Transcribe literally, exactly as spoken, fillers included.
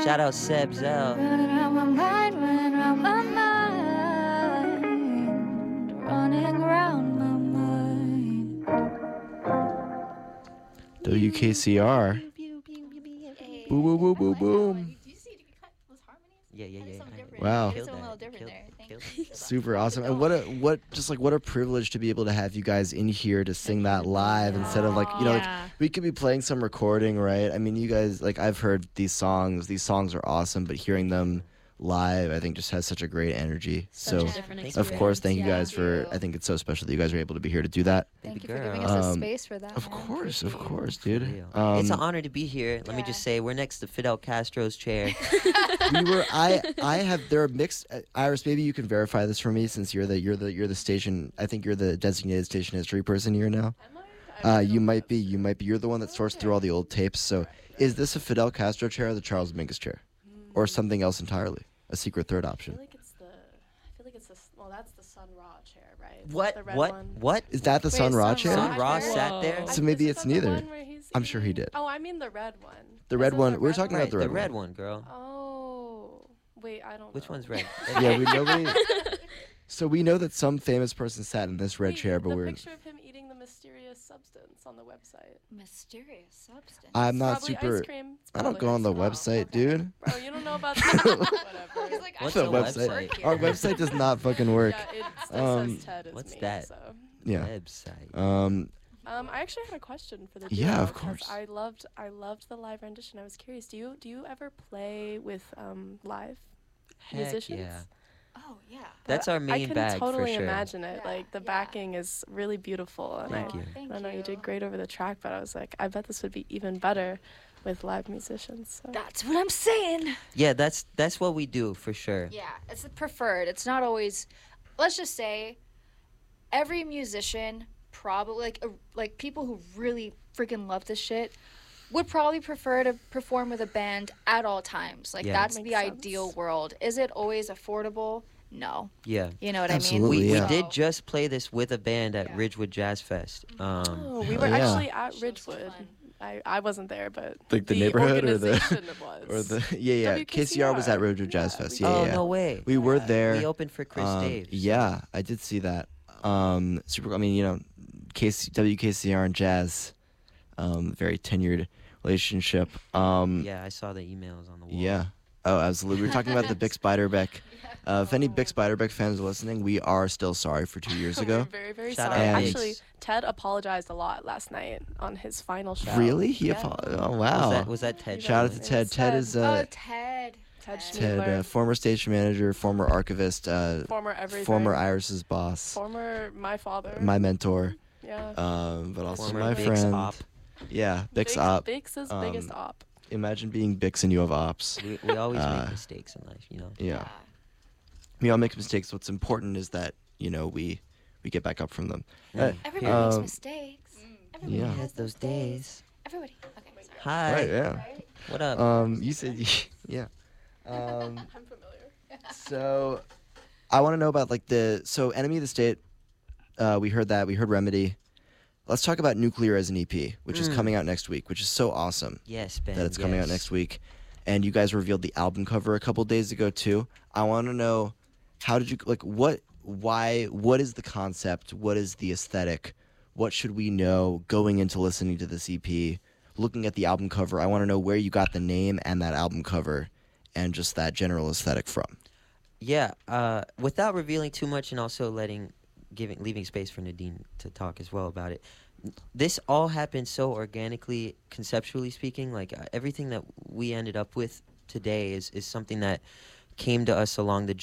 Shout out Seb Zell. Running around my mind, running around my mind, running around my mind. W K C R. Boom, boom, boom, boom, boom. Yeah, yeah, yeah. Wow. Killed It's a little that. different Killed- there. Thank killed you. that. Super awesome. And what a what just like what a privilege to be able to have you guys in here to sing that live instead of like, you know, like Yeah. we could be playing some recording, right? I mean, you guys like I've heard these songs. These songs are awesome, but hearing them live, I think just has such a great energy. So Such a different Thank of you. course, thank you Yeah. guys for Thank you. I think it's so special that you guys are able to be here to do that. Thank Baby you for giving girl. us a Um, space for that. Of man. course, of Appreciate course, For dude. real. Um, it's an honor to be here. Let me Yeah. just say, we're next to Fidel Castro's chair. we were I I have there are mixed uh, Iris, maybe you can verify this for me since you're the you're the you're the station I think you're the designated station history person here now. Uh, you might be you might be you're the one that sorts through all the old tapes. So is this a Fidel Castro chair or the Charles Mingus chair? Or something else entirely? A secret third I option. feel like it's the. I feel like it's the. s- Well, that's the Sun Ra chair, right? It's What? The red What? one. What? Is that the Wait, Sun Ra Sun chair? Ra Sun Ra chair? sat there? So maybe Isn't it's that the neither. one where he's I'm sure he eating- did. Oh, I mean the red one. The red Isn't one- the we're red talking one- about the the red red one. one, girl. Oh, wait, I don't. Which know. one's red? Yeah, we nobody So we know that some famous person sat in this red Wait, chair, but the we're picture of him eating the mysterious substance on the website. Mysterious substance. I'm not Probably super ice cream. It's I don't probably go on the ice cream. website, Okay. dude. Bro, you don't know about that? Whatever. He's like, I What's The don't the website. work here. Our website does not fucking work. Yeah, it still Um, says Ted is what's me, that? So. Yeah. Website. Um Um, I actually had a question for the Yeah, duo, of 'cause course. I loved I loved the live rendition. I was curious. Do you do you ever play with um live Heck musicians? yeah. Oh, yeah. That's But our I main can bag totally for sure. imagine it. Yeah, Like the yeah. backing is really beautiful. And Thank I, you. Thank I know you you. did great over the track, but I was like, I bet this would be even better with live musicians. So. That's what I'm saying. Yeah, that's that's what we do for sure. Yeah, it's the preferred. It's not always. Let's just say, every musician probably like uh, like people who really freaking love this shit would probably prefer to perform with a band at all times. Like Yeah. that's Makes the sense. ideal world. Is it always affordable? No. Yeah. You know what Absolutely, I mean? We, yeah. we did just play this with a band at Yeah. Ridgewood Jazz Fest. Um, Oh, we Hell were yeah. actually at Show's so Ridgewood. fun. I, I wasn't there, but Like the neighborhood or the- organization was. or the yeah, yeah. K C R was at Rojo Jazz Yeah, Fest. we Yeah, oh, yeah. no way. We were there. We opened for Chris Um, Daves. Yeah, I did see that. Um, super. I mean, you know, K C, W K C R and jazz, um, very tenured relationship. Um, Yeah, I saw the emails on the wall. yeah. Oh, absolutely. We were talking about the Bix Beiderbecke. Uh, if any Bix Beiderbecke fans are listening, we are still sorry for two years We're ago. very, very Shout sorry. out to Actually, Biggs. Ted apologized a lot last night on his final show. Really? He Yeah. apo- Oh Was wow. that, was that Ted? Shout out to Sherman? Ted. It's Ted Ted. is oh, uh, Ted. Ted Ted, uh, Schneebler. former station manager, former archivist, uh, Former everything. former Iris's boss, Former my father. my mentor, yeah. um, but also Former my Bix friend. op. Yeah, Bix Biggs, op. Biggs' Um, biggest op. Imagine being Bix and you have ops. We, we always Uh, make mistakes in life, you know. Yeah. We all make mistakes. What's important is that, you know, we we get back up from them. Uh, Everybody Um, makes mistakes. Everybody yeah. has those days. Everybody. Okay. Sorry. Hi. Right, yeah. What up? Um, you said, yeah. Um, I'm familiar. so I want to know about like the, so Enemy of the State, uh, we heard that, we heard Remedy. Let's talk about Nuclear as an E P, which is Mm. coming out next week, which is so awesome yes, Ben. that it's coming out yes. next week. And you guys revealed the album cover a couple days ago too. I want to know, how did you, like, what, why, what is the concept? What is the aesthetic? What should we know going into listening to this E P? Looking at the album cover, I want to know where you got the name and that album cover and just that general aesthetic from. Yeah, uh, without revealing too much and also letting, giving, leaving space for Nadine to talk as well about it. This all happened so organically, conceptually speaking. Like uh, everything that we ended up with today is is something that came to us along the